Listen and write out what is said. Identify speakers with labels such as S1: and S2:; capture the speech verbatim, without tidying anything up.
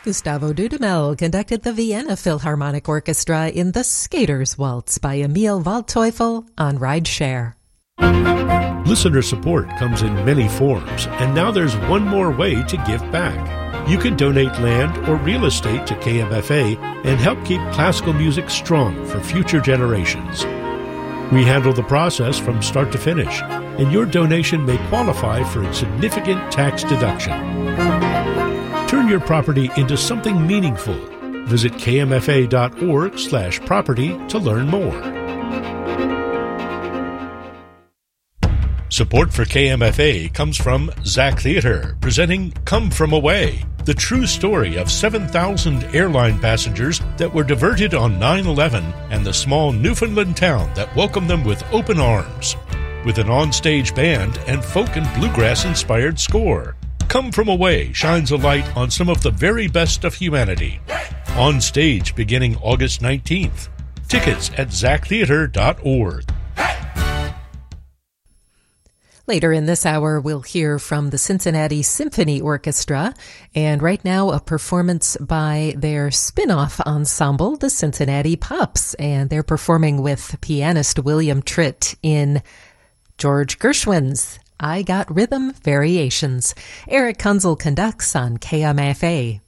S1: Gustavo Dudamel conducted the Vienna Philharmonic Orchestra in The Skater's Waltz by Emil Waldteufel on Rideshare.
S2: Listener support comes in many forms, and now there's one more way to give back. You can donate land or real estate to K M F A and help keep classical music strong for future generations. We handle the process from start to finish, and your donation may qualify for a significant tax deduction. Turn your property into something meaningful. Visit kmfa.org slash property to learn more. Support for K M F A comes from Zach Theater, presenting Come From Away, the true story of seven thousand airline passengers that were diverted on nine eleven and the small Newfoundland town that welcomed them with open arms. With an onstage band and folk and bluegrass-inspired score, Come From Away shines a light on some of the very best of humanity. On stage beginning August nineteenth. Tickets at zach theater dot org.
S1: Later in this hour, we'll hear from the Cincinnati Symphony Orchestra, and right now a performance by their spin-off ensemble, the Cincinnati Pops, and they're performing with pianist William Tritt in George Gershwin's I Got Rhythm Variations. Eric Kunzel conducts on K M F A.